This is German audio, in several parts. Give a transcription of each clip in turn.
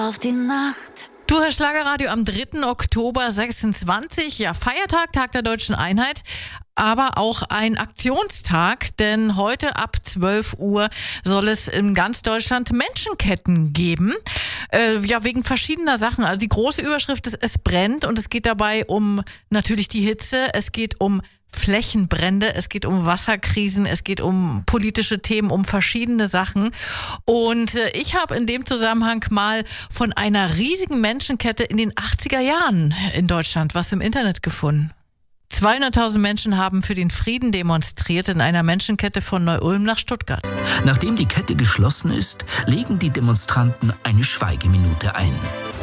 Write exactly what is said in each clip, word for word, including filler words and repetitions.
auf die Nacht. Du hörst Schlagerradio am dritten Oktober sechsundzwanzig, ja Feiertag, Tag der Deutschen Einheit, aber auch ein Aktionstag, denn heute ab zwölf Uhr soll es in ganz Deutschland Menschenketten geben, äh, ja wegen verschiedener Sachen. Also die große Überschrift ist, es brennt und es geht dabei um natürlich die Hitze, es geht um Flächenbrände, es geht um Wasserkrisen, es geht um politische Themen, um verschiedene Sachen. Und äh, ich habe in dem Zusammenhang mal von einer riesigen Menschenkette in den achtziger Jahren in Deutschland was im Internet gefunden. zweihunderttausend Menschen haben für den Frieden demonstriert in einer Menschenkette von Neu-Ulm nach Stuttgart. Nachdem die Kette geschlossen ist, legen die Demonstranten eine Schweigeminute ein.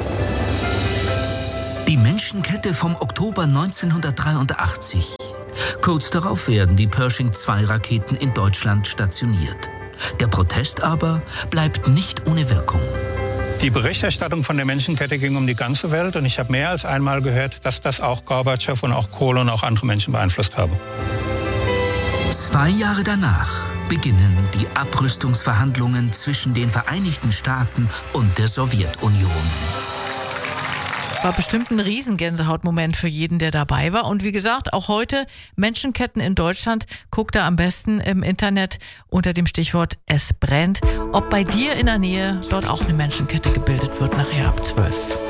Die Menschenkette vom Oktober neunzehnhundertdreiundachtzig. Kurz darauf werden die Pershing zwei Raketen in Deutschland stationiert. Der Protest aber bleibt nicht ohne Wirkung. Die Berichterstattung von der Menschenkette ging um die ganze Welt und ich habe mehr als einmal gehört, dass das auch Gorbatschow und auch Kohl und auch andere Menschen beeinflusst habe. Zwei Jahre danach beginnen die Abrüstungsverhandlungen zwischen den Vereinigten Staaten und der Sowjetunion. War bestimmt ein Riesengänsehautmoment für jeden, der dabei war. Und wie gesagt, auch heute Menschenketten in Deutschland. Guck da am besten im Internet unter dem Stichwort Es brennt, ob bei dir in der Nähe dort auch eine Menschenkette gebildet wird nachher ab zwölf.